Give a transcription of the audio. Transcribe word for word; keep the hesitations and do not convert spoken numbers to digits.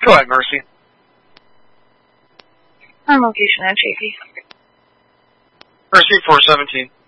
Go ahead, Mercy. On location at J P. Mercy four seventeen.